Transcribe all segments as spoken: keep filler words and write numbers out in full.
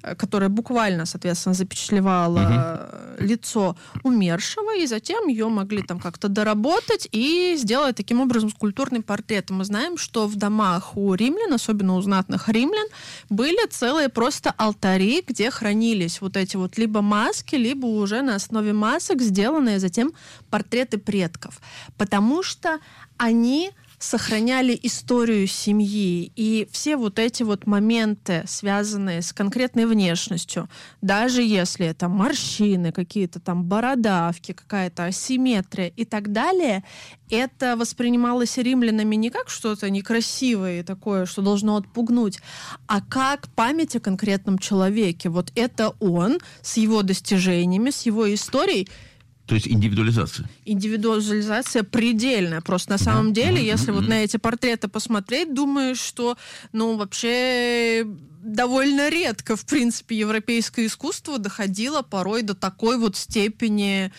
которая буквально, соответственно, запечатлевала угу. лицо умершего, и затем ее могли там как-то доработать и сделать таким образом скульптурный портрет. И мы знаем, что в домах у римлян, особенно у знатных римлян, были целые просто алтари, где хранились вот эти вот либо маски, либо уже на основе масок сделанные затем портреты предков. Потому что они сохраняли историю семьи, и все вот эти вот моменты, связанные с конкретной внешностью, даже если это морщины, какие-то там бородавки, какая-то асимметрия и так далее, это воспринималось римлянами не как что-то некрасивое и такое, что должно отпугнуть, а как память о конкретном человеке. Вот это он с его достижениями, с его историей. То есть индивидуализация? Индивидуализация предельная. Просто на самом да. деле, mm-hmm. если mm-hmm. вот на эти портреты посмотреть, думаешь, что, ну, вообще довольно редко, в принципе, европейское искусство доходило порой до такой вот степени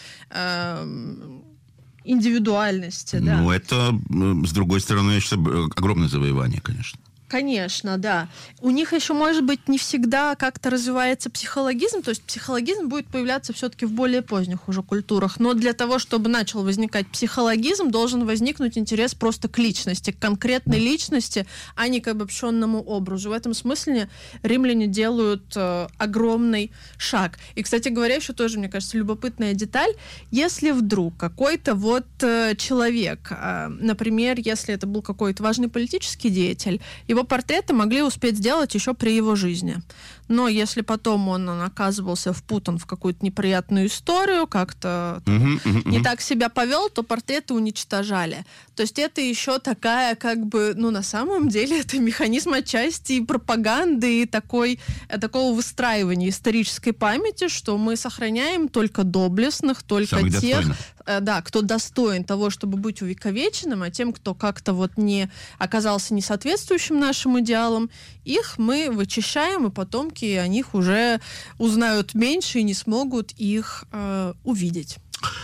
э, индивидуальности. Да. Ну, это, с другой стороны, я считаю, огромное завоевание, конечно. Конечно, да. У них еще, может быть, не всегда как-то развивается психологизм, то есть психологизм будет появляться все-таки в более поздних уже культурах, но для того, чтобы начал возникать психологизм, должен возникнуть интерес просто к личности, к конкретной личности, а не к обобщенному образу. В этом смысле римляне делают э, огромный шаг. И, кстати говоря, еще тоже, мне кажется, любопытная деталь, если вдруг какой-то вот э, человек, э, например, если это был какой-то важный политический деятель, его портреты могли успеть сделать еще при его жизни. Но если потом он, он оказывался впутан в какую-то неприятную историю, как-то там, uh-huh, uh-huh. не так себя повел, то портреты уничтожали. То есть это еще такая, как бы, ну, на самом деле, это механизм отчасти и пропаганды, и такой, такого выстраивания исторической памяти, что мы сохраняем только доблестных, только Самых тех, достойных. да, кто достоин того, чтобы быть увековеченным, а тем, кто как-то вот не оказался несоответствующим нашим идеалам, их мы вычищаем, и потомки о них уже узнают меньше и не смогут их э, увидеть.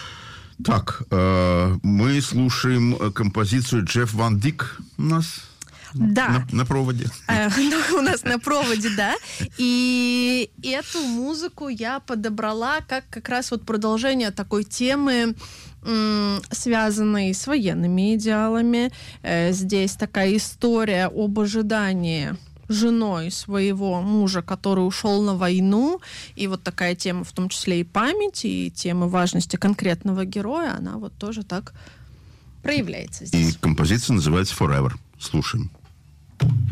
Так, э, мы слушаем композицию Джефф Ван Дик у нас. Да. На, на проводе. Э, ну, у нас на проводе, да. И эту музыку я подобрала как как раз вот продолжение такой темы, м- связанной с военными идеалами. Э, здесь такая история об ожидании женой своего мужа, который ушел на войну, и вот такая тема, в том числе и памяти, и тема важности конкретного героя, она вот тоже так проявляется здесь. И композиция называется «Forever». Слушаем.